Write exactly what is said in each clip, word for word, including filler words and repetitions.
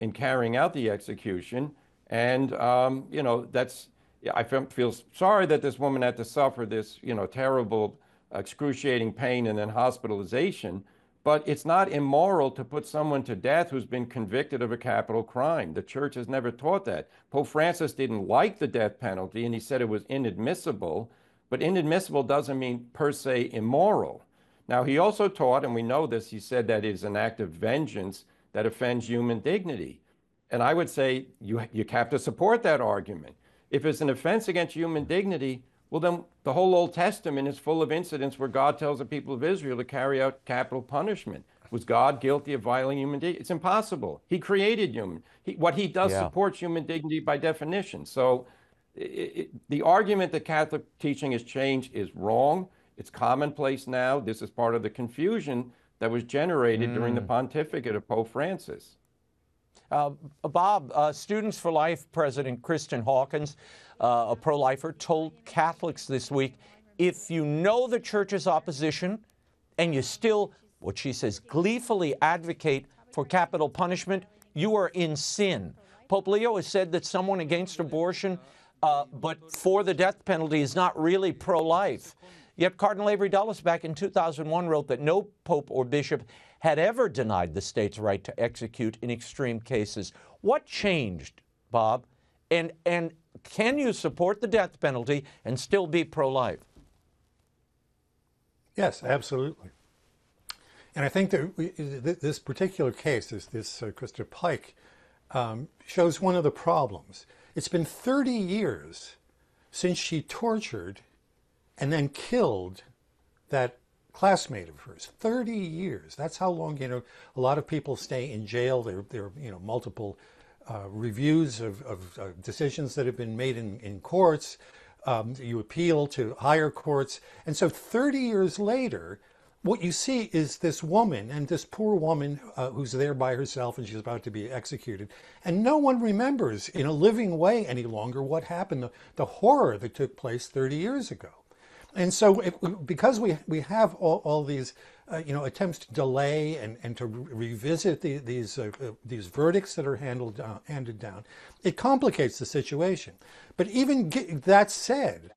in carrying out the execution. And, um, you know, that's, I feel sorry that this woman had to suffer this, you know, terrible, excruciating pain and then hospitalization. But it's not immoral to put someone to death who's been convicted of a capital crime. The church has never taught that. Pope Francis didn't like the death penalty, and he said it was inadmissible. But inadmissible doesn't mean per se immoral. Now, he also taught, and we know this, he said that it is an act of vengeance that offends human dignity. And I would say you, you have to support that argument. If it's an offense against human dignity, well, then the whole Old Testament is full of incidents where God tells the people of Israel to carry out capital punishment. Was God guilty of violating human dignity? It's impossible. He created human. He, what he does Yeah. supports human dignity by definition. So it, it, the argument that Catholic teaching has changed is wrong. It's commonplace now. This is part of the confusion that was generated mm. during the pontificate of Pope Francis. Uh, Bob, uh, Students for Life President Kristen Hawkins, uh, a pro-lifer, told Catholics this week, if you know the church's opposition and you still, what she says, gleefully advocate for capital punishment, you are in sin. Pope Leo has said that someone against abortion uh, but for the death penalty is not really pro-life. Yet Cardinal Avery Dulles back in two thousand one wrote that no pope or bishop had ever denied the state's right to execute in extreme cases. What changed, Bob? And, and can you support the death penalty and still be pro-life? Yes, absolutely. And I think that we, this particular case, this, this uh, Krista Pike, um, shows one of the problems. It's been thirty years since she tortured and then killed that classmate of hers. thirty years. That's how long, you know, a lot of people stay in jail. There, there are, you know, multiple uh, reviews of, of uh, decisions that have been made in, in courts. Um, you appeal to higher courts. And so thirty years later, what you see is this woman, and this poor woman uh, who's there by herself and she's about to be executed. And no one remembers in a living way any longer what happened, the, the horror that took place thirty years ago. And so if, because we we have all, all these uh, you know, attempts to delay and, and to re revisit the, these uh, uh, these verdicts that are handled uh, handed down, it complicates the situation. But even get, that said,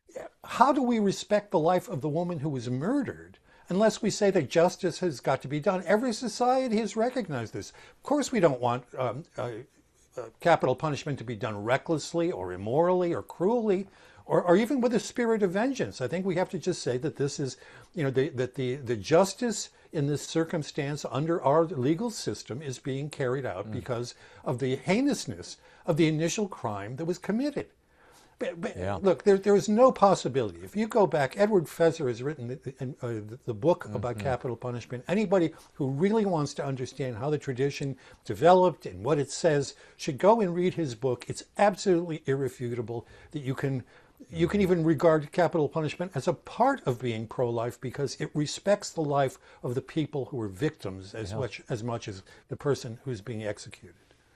how do we respect the life of the woman who was murdered unless we say that justice has got to be done? Every society has recognized this. Of course, we don't want um, uh, uh, capital punishment to be done recklessly or immorally or cruelly, or, or even with a spirit of vengeance. I think we have to just say that this is, you know, the, that the, the justice in this circumstance under our legal system is being carried out mm. because of the heinousness of the initial crime that was committed. But, but yeah. Look, there, there is no possibility. If you go back, Edward Feser has written the, uh, the, the book mm-hmm. about capital punishment. Anybody who really wants to understand how the tradition developed and what it says should go and read his book. It's absolutely irrefutable that you can you can even regard capital punishment as a part of being pro-life because it respects the life of the people who are victims as yeah. much as much as the person who's being executed.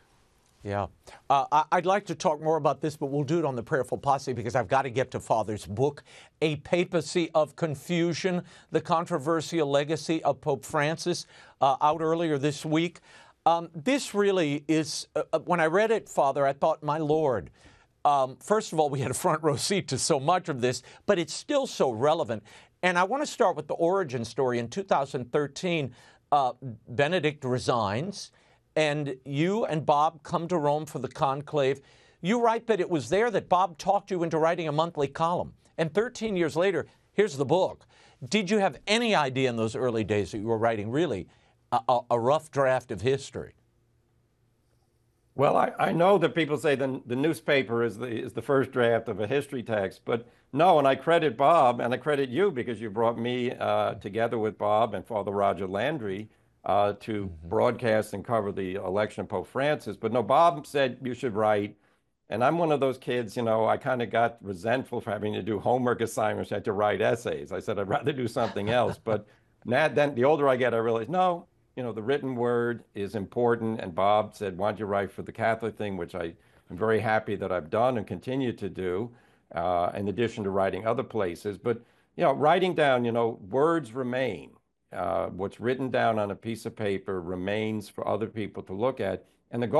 Yeah. Uh, I'd like to talk more about this, but we'll do it on the Prayerful Posse because I've got to get to Father's book, A Papacy of Confusion, The Controversial Legacy of Pope Francis, uh, out earlier this week. Um, this really is, uh, when I read it, Father, I thought, my Lord, um, first of all, we had a front row seat to so much of this, but it's still so relevant. And I want to start with the origin story. In two thousand thirteen, uh, Benedict resigns. And you and Bob come to Rome for the conclave. You write that it was there that Bob talked you into writing a monthly column. And thirteen years later, here's the book. Did you have any idea in those early days that you were writing really a, a rough draft of history? Well, I, I know that people say the, the newspaper is the, is the first draft of a history text, but no, and I credit Bob and I credit you because you brought me uh, together with Bob and Father Roger Landry Uh, to mm-hmm. broadcast and cover the election of Pope Francis. But no, Bob said you should write. And I'm one of those kids, you know, I kind of got resentful for having to do homework assignments. I had to write essays. I said, I'd rather do something else. But now, then the older I get, I realize, no, you know, the written word is important. And Bob said, why don't you write for the Catholic thing, which I am very happy that I've done and continue to do, uh, in addition to writing other places. But, you know, writing down, you know, words remain. Uh, what's written down on a piece of paper remains for other people to look at. And the goal